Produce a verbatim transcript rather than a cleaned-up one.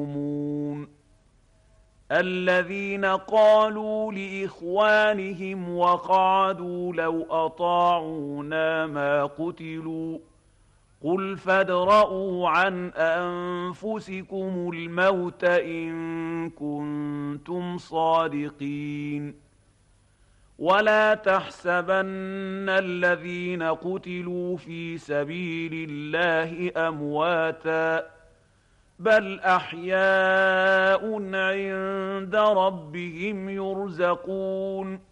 الذين قالوا لإخوانهم وقعدوا لو أطاعونا ما قتلوا قل فادرءوا عن أنفسكم الموت إن كنتم صادقين ولا تحسبن الذين قتلوا في سبيل الله أمواتاً بل أحياء عند ربهم يرزقون